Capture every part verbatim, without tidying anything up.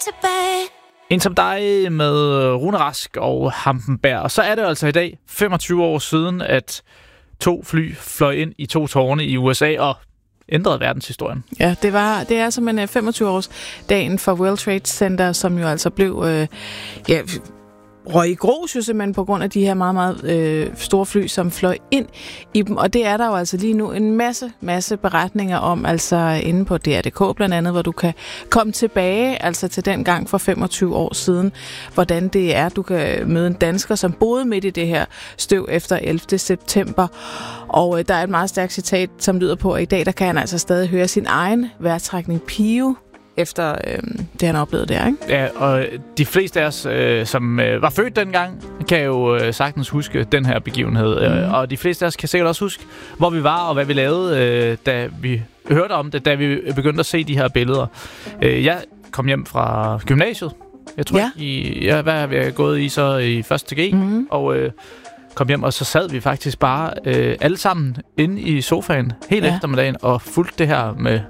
tilbage. En som dig med Rune Rask og Hampenberg. Og så er det altså i dag femogtyve år siden, at to fly fløj ind i to tårne i U S A og ændrede verdenshistorien. Ja, det var det er simpelthen femogtyve-års-dagen for World Trade Center, som jo altså blev øh, ja, røg i grus jo simpelthen på grund af de her meget, meget øh, store fly, som fløj ind i dem. Og det er der jo altså lige nu en masse, masse beretninger om, altså inde på D R punktum d k blandt andet, hvor du kan komme tilbage altså til den gang for femogtyve år siden, hvordan det er. Du kan møde en dansker, som boede midt i det her støv efter ellevte september. Og øh, der er et meget stærkt citat, som lyder på, at i dag der kan han altså stadig høre sin egen vejrtrækning pive efter øh, det, han oplevede der, ikke? Ja, og de fleste af os, øh, som øh, var født dengang, kan jo øh, sagtens huske den her begivenhed. Mm. Øh, og de fleste af os kan sikkert også huske, hvor vi var og hvad vi lavede, øh, da vi hørte om det, da vi begyndte at se de her billeder. Øh, jeg kom hjem fra gymnasiet. Jeg tror, ja. i, ja, hvad har vi gået i så i første G? Mm. Og øh, kom hjem, og så sad vi faktisk bare øh, alle sammen inde i sofaen hele ja. eftermiddagen og fulgte det her med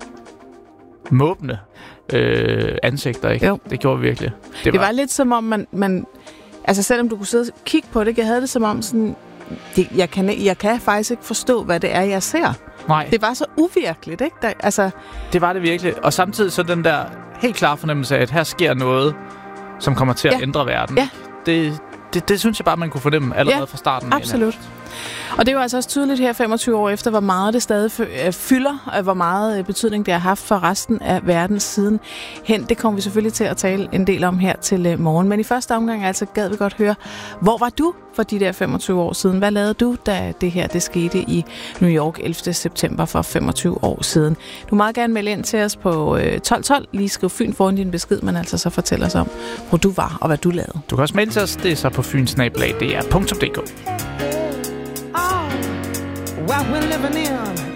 måbende øh, ansigter, ikke? Jo. Det gjorde vi virkelig. Det, det var, var lidt som om, man, man... Altså, selvom du kunne sidde og kigge på det, jeg havde det som om sådan... Det, jeg, kan, jeg kan faktisk ikke forstå, hvad det er, jeg ser. Nej. Det var så uvirkeligt, ikke? Der, altså... Det var det virkelig. Og samtidig så den der helt klare fornemmelse af, at her sker noget, som kommer til at ja. ændre verden. Ja. Det, det, det synes jeg bare, man kunne fornemme allerede ja, fra starten. Absolut. Og det er jo altså også tydeligt her femogtyve år efter, hvor meget det stadig fylder, og hvor meget betydning det har haft for resten af verden siden hen. Det kommer vi selvfølgelig til at tale en del om her til morgen. Men i første omgang altså gad vi godt høre, hvor var du for de der femogtyve år siden? Hvad lavede du, da det her det skete i New York ellevte september for femogtyve år siden? Du må meget gerne melde ind til os på tolv tolv. Lige skriv Fyn foran din besked, men altså så fortæl os om, hvor du var og hvad du lavede. Du kan også melde til os, det er så på fynsnabelag punktum d r punktum d k. What we're living in